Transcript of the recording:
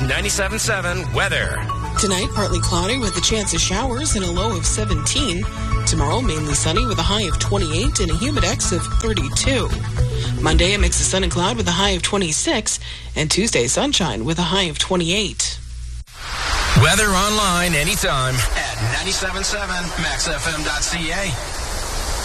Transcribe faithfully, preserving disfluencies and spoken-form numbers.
News ninety-seven point seven weather. Tonight, partly cloudy with a chance of showers and a low of seventeen. Tomorrow, mainly sunny with a high of twenty-eight and a humidex of thirty-two. Monday, a mix of sun and cloud with a high of twenty-six. And Tuesday, sunshine with a high of twenty-eight. Weather online anytime at ninety-seven point seven max f m dot c a.